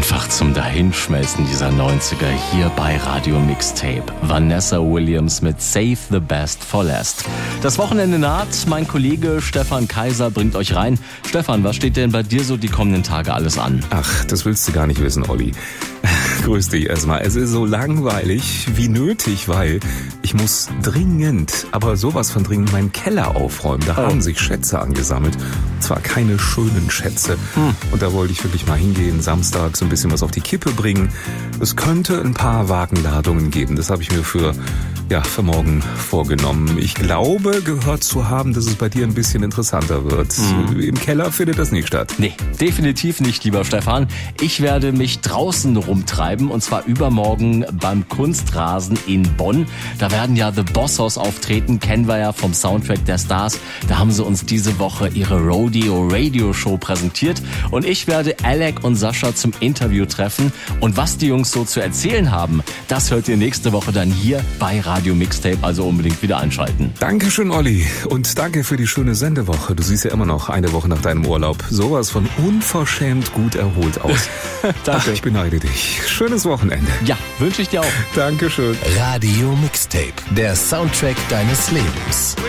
Einfach zum Dahinschmelzen dieser 90er hier bei Radio Mixtape. Vanessa Williams mit Save the Best for Last. Das Wochenende naht. Mein Kollege Stefan Kaiser bringt euch rein. Stefan, was steht denn bei dir so die kommenden Tage alles an? Ach, das willst du gar nicht wissen, Olli. Grüß dich erstmal. Es ist so langweilig wie nötig, weil ich muss dringend, aber sowas von dringend, meinen Keller aufräumen. Da haben sich Schätze angesammelt. Zwar keine schönen Schätze. Und da wollte ich wirklich mal hingehen, samstags ein bisschen was auf die Kippe bringen. Es könnte ein paar Wagenladungen geben. Das habe ich mir für morgen vorgenommen. Ich glaube, gehört zu haben, dass es bei dir ein bisschen interessanter wird. Im Keller findet das nicht statt. Nee, definitiv nicht, lieber Stefan. Ich werde mich draußen rumtreiben und zwar übermorgen beim Kunstrasen in Bonn. Da werden ja The Bossos auftreten, kennen wir ja vom Soundtrack der Stars. Da haben sie uns diese Woche ihre Rodeo Radio Show präsentiert und ich werde Alec und Sascha zum Interview treffen. Und was die Jungs so zu erzählen haben, das hört ihr nächste Woche dann hier bei Radio Mixtape, also unbedingt wieder einschalten. Dankeschön, Olli. Und danke für die schöne Sendewoche. Du siehst ja immer noch eine Woche nach deinem Urlaub sowas von unverschämt gut erholt aus. Danke. Ach, ich beneide dich. Schönes Wochenende. Ja, wünsche ich dir auch. Dankeschön. Radio Mixtape, der Soundtrack deines Lebens.